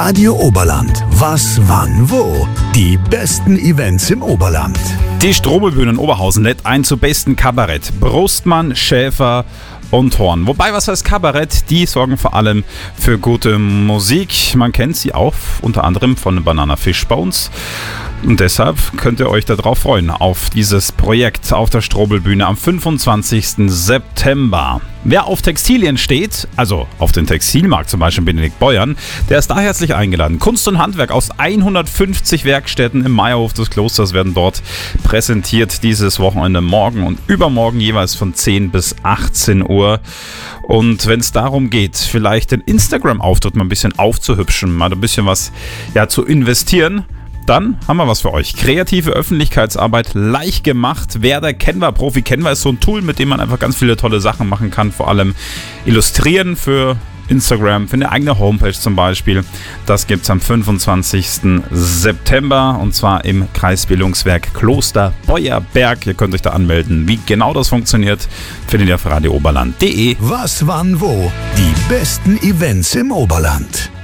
Radio Oberland. Was, wann, wo? Die besten Events im Oberland. Die Strobelbühne in Oberhausen lädt ein zu besten Kabarett. Brustmann, Schäfer und Horn. Wobei, was heißt Kabarett? Die sorgen vor allem für gute Musik. Man kennt sie auch unter anderem von Banana Fish Bones. Und deshalb könnt ihr euch darauf freuen, auf dieses Projekt auf der Strobelbühne am 25. September. Wer auf Textilien steht, also auf den Textilmarkt zum Beispiel Benedikt Beuern, der ist da herzlich eingeladen. Kunst und Handwerk aus 150 Werkstätten im Meierhof des Klosters werden dort präsentiert dieses Wochenende, morgen und übermorgen jeweils von 10 bis 18 Uhr. Und wenn es darum geht, vielleicht den Instagram-Auftritt mal ein bisschen aufzuhübschen, mal ein bisschen was zu investieren, dann haben wir was für euch. Kreative Öffentlichkeitsarbeit, leicht gemacht. Werder Canva Profi. Canva ist so ein Tool, mit dem man einfach ganz viele tolle Sachen machen kann. Vor allem illustrieren für Instagram, für eine eigene Homepage zum Beispiel. Das gibt es am 25. September und zwar im Kreisbildungswerk Kloster Beuerberg. Ihr könnt euch da anmelden. Wie genau das funktioniert, findet ihr auf radiooberland.de. Was, wann, wo? Die besten Events im Oberland.